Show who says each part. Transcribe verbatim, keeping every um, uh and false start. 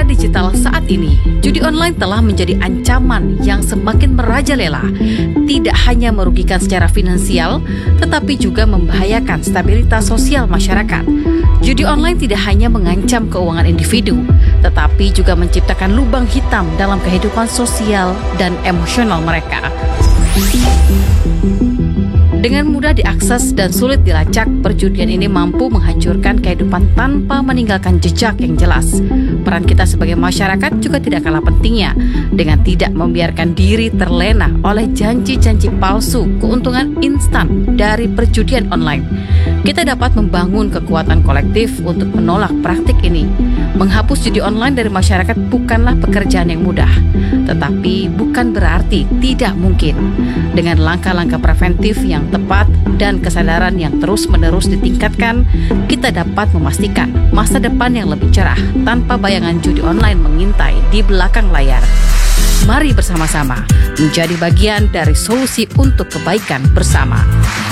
Speaker 1: era digital saat ini, judi online telah menjadi ancaman yang semakin merajalela. Tidak hanya merugikan secara finansial, tetapi juga membahayakan stabilitas sosial masyarakat. Judi online tidak hanya mengancam keuangan individu, tetapi juga menciptakan lubang hitam dalam kehidupan sosial dan emosional mereka. Dengan mudah diakses dan sulit dilacak, perjudian ini mampu menghancurkan kehidupan tanpa meninggalkan jejak yang jelas. Peran kita sebagai masyarakat juga tidak kalah pentingnya, dengan tidak membiarkan diri terlena oleh janji-janji palsu keuntungan instan dari perjudian online. Kita dapat membangun kekuatan kolektif untuk menolak praktik ini. Menghapus judi online dari masyarakat bukanlah pekerjaan yang mudah, tetapi bukan berarti tidak mungkin. Dengan langkah-langkah preventif yang tepat dan kesadaran yang terus-menerus ditingkatkan, kita dapat memastikan masa depan yang lebih cerah tanpa bayangan judi online mengintai di belakang layar. Mari bersama-sama menjadi bagian dari solusi untuk kebaikan bersama.